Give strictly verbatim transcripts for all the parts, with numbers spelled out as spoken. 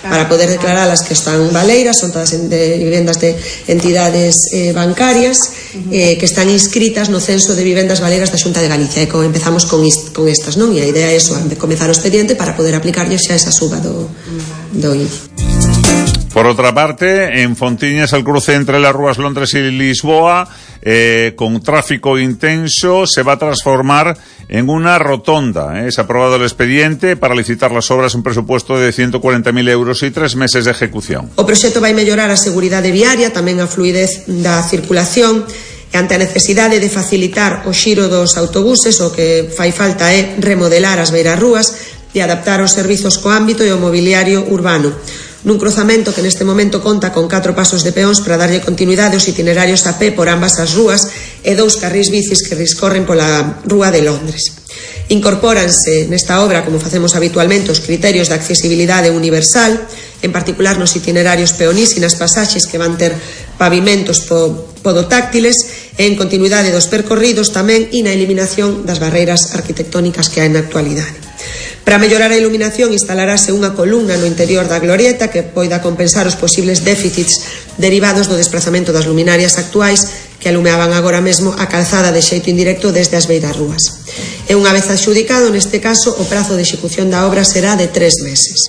para poder declararlas que están baleiras, son todas de vivendas de entidades eh, bancarias eh, que están inscritas no censo de vivendas baleiras da Xunta de Galicia, e empezamos con, ist, con estas, non? E a idea é eso, comezar o expediente para poder aplicarlle xa esa suba do, do I B I. Por otra parte, en Fontiñas, el cruce entre las rúas Londres y Lisboa, eh, con tráfico intenso, se va a transformar en una rotonda. Eh. Se ha aprobado el expediente para licitar las obras, un presupuesto de ciento cuarenta mil euros y tres meses de ejecución. O proxecto vai mellorar a seguridade viaria, tamén a fluidez da circulación, e ante a necesidade de facilitar o xiro dos autobuses, o que fai falta é remodelar as beirarrúas e adaptar os servizos co ámbito e o mobiliario urbano. Nun cruzamento que neste momento conta con catro pasos de peóns para darlle continuidade aos itinerarios a pé por ambas as rúas e dous carrís bicis que discorren pola rúa de Londres. Incorpóranse nesta obra, como facemos habitualmente, os criterios de accesibilidade universal, en particular nos itinerarios peonís e nas pasaxes que van ter pavimentos podotáctiles, e en continuidade dos percorridos tamén e na eliminación das barreiras arquitectónicas que hai na actualidade. Para mellorar a iluminación instalarase unha columna no interior da glorieta que poida compensar os posibles déficits derivados do desprazamento das luminarias actuais que alumeaban agora mesmo a calzada de xeito indirecto desde as beirarrúas. E unha vez adxudicado, neste caso, o prazo de execución da obra será de tres meses.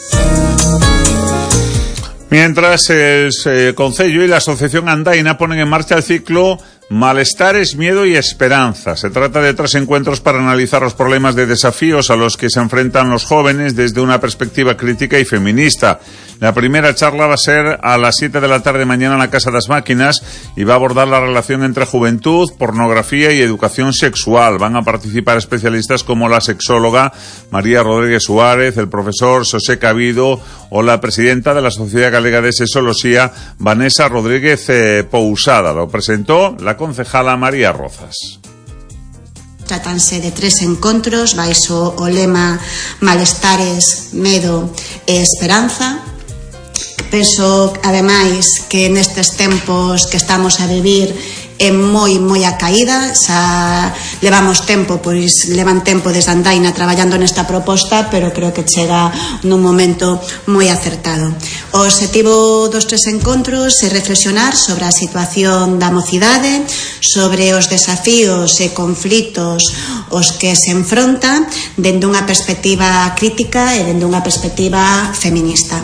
Mientras el eh, Concello y la Asociación Andaina ponen en marcha el ciclo Malestares, Miedo y Esperanza. Se trata de tres encuentros para analizar los problemas de desafíos a los que se enfrentan los jóvenes desde una perspectiva crítica y feminista. La primera charla va a ser a las siete de la tarde mañana en la Casa das Máquinas y va a abordar la relación entre juventud, pornografía y educación sexual. Van a participar especialistas como la sexóloga María Rodríguez Suárez, el profesor Xosé Cabido o la presidenta de la Sociedad Galega de Sexoloxía, Vanessa Rodríguez eh, Pousada. Lo presentó la concejala María Rozas. Tratanse de tres encontros baixo o lema Malestares, Medo e Esperanza. Penso, ademais, que nestes tempos que estamos a vivir é moi, moi a caída. Xa levamos tempo, pois levan tempo desde Andaina traballando nesta proposta, pero creo que chega nun momento moi acertado. O obxectivo dos tres encontros é reflexionar sobre a situación da mocidade, sobre os desafíos e conflitos os que se enfronta dende unha perspectiva crítica e dende unha perspectiva feminista.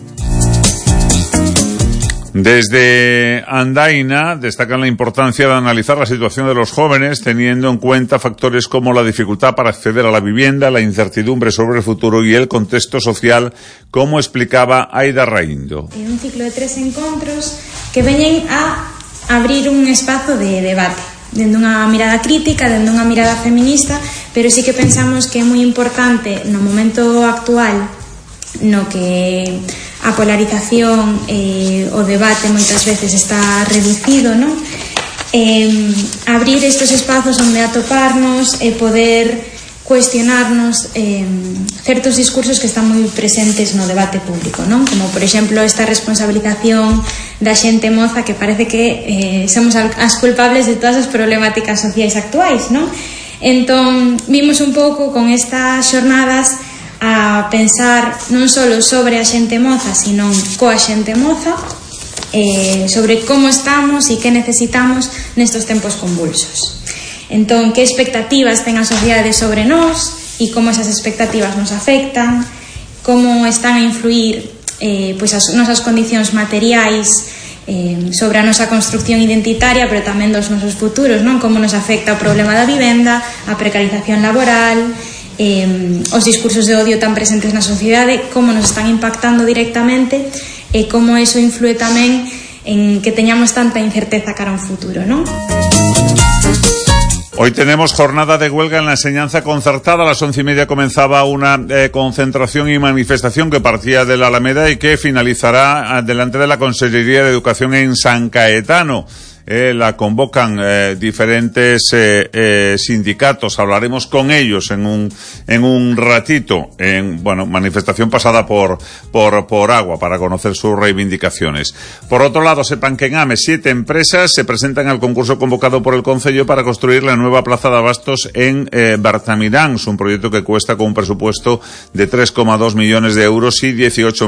Desde Andaina destacan la importancia de analizar la situación de los jóvenes teniendo en cuenta factores como la dificultad para acceder a la vivienda, la incertidumbre sobre el futuro y el contexto social, como explicaba Aida Raindo. É un ciclo de tres encontros que veñen a abrir un espazo de debate dende unha mirada crítica, dende unha mirada feminista, pero sí que pensamos que é moi importante no momento actual no que a polarización e eh, o debate moitas veces está reducido, non? Eh, abrir estes espazos onde atoparnos e poder cuestionarnos eh, certos discursos que están moi presentes no debate público, non? Como, por exemplo, esta responsabilización da xente moza que parece que eh, somos as culpables de todas as problemáticas sociais actuais, non? Entón, vimos un pouco con estas xornadas a pensar non só sobre a xente moza, sino coa xente moza, eh, sobre como estamos e que necesitamos nestos tempos convulsos. Entón, que expectativas ten a sociedade sobre nós e como esas expectativas nos afectan, como están a influir eh, pois as nosas condicións materiais eh, sobre a nosa construcción identitaria, pero tamén dos nosos futuros, non? Como nos afecta o problema da vivenda, a precarización laboral, Eh, os discursos de odio tan presentes na sociedade, como nos están impactando directamente e como eso influe tamén en que teñamos tanta incerteza cara a un futuro, ¿no? Hoy tenemos jornada de huelga en la enseñanza concertada. A las once y media comenzaba una eh, concentración y manifestación que partía de la Alameda y que finalizará delante de la Consellería de Educación en San Caetano. Eh, la convocan eh, diferentes eh, eh, sindicatos. Hablaremos con ellos en un en un ratito. En bueno manifestación pasada por por por agua para conocer sus reivindicaciones. Por otro lado, sepan que en A M E siete empresas se presentan al concurso convocado por el Concello para construir la nueva plaza de abastos en eh, Bertamiráns, un proyecto que cuesta con un presupuesto de tres coma dos millones de euros y dieciocho